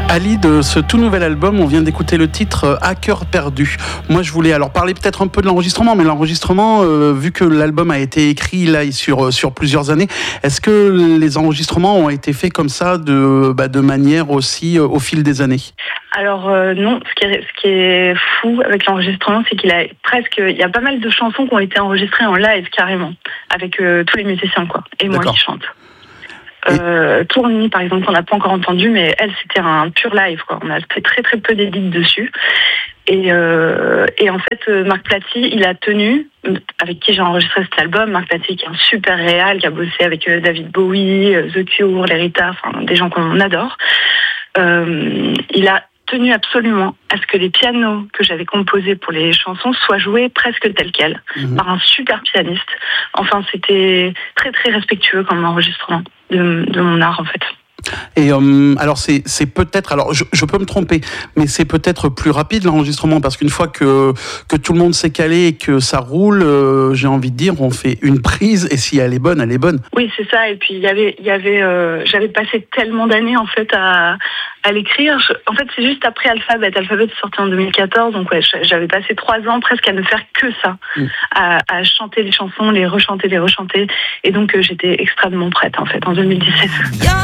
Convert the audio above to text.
Ali, de ce tout nouvel album, on vient d'écouter le titre À cœur perdu. Moi, je voulais alors parler peut-être un peu de l'enregistrement, mais l'enregistrement, vu que l'album a été écrit là sur plusieurs années, est-ce que les enregistrements ont été faits comme ça de manière aussi au fil des années ? Alors non, ce qui est fou avec l'enregistrement, c'est il y a pas mal de chansons qui ont été enregistrées en live carrément, avec tous les musiciens quoi, et moi qui chante. Tourny par exemple, on n'a pas encore entendu, mais elle c'était un pur live quoi. On a fait très très peu d'édits dessus. Et en fait, Marc Platy, il a tenu, avec qui j'ai enregistré cet album, Marc Platy qui est un super réal, qui a bossé avec David Bowie, The Cure, Lerita, enfin des gens qu'on adore. Il a tenu absolument à ce que les pianos que j'avais composés pour les chansons soient joués presque tels quels, par un super pianiste. Enfin, c'était très très respectueux comme enregistrement de mon art en fait. Et alors c'est peut-être, alors je peux me tromper, mais c'est peut-être plus rapide l'enregistrement parce qu'une fois que tout le monde s'est calé et que ça roule, j'ai envie de dire, on fait une prise et si elle est bonne, elle est bonne. Oui, c'est ça. Et puis il y avait, j'avais passé tellement d'années en fait à l'écrire. En fait, c'est juste après Alphabet. Alphabet est sorti en 2014, donc ouais, j'avais passé 3 ans presque à ne faire que ça, à chanter les chansons, les rechanter, et donc j'étais extrêmement prête en fait en 2017.